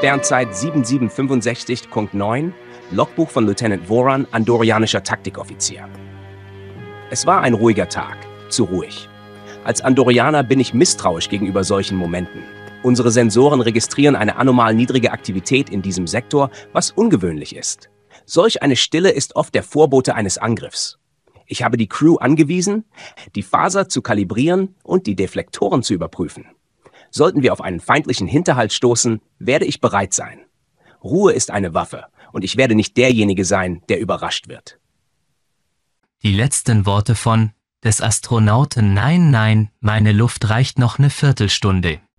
Sternzeit 7765.9, Logbuch von Lieutenant Voran, andorianischer Taktikoffizier. Es war ein ruhiger Tag, zu ruhig. Als Andorianer bin ich misstrauisch gegenüber solchen Momenten. Unsere Sensoren registrieren eine anormal niedrige Aktivität in diesem Sektor, was ungewöhnlich ist. Solch eine Stille ist oft der Vorbote eines Angriffs. Ich habe die Crew angewiesen, die Phaser zu kalibrieren und die Deflektoren zu überprüfen. Sollten wir auf einen feindlichen Hinterhalt stoßen, werde ich bereit sein. Ruhe ist eine Waffe und ich werde nicht derjenige sein, der überrascht wird. Die letzten Worte des Astronauten: Nein, nein, meine Luft reicht noch eine Viertelstunde.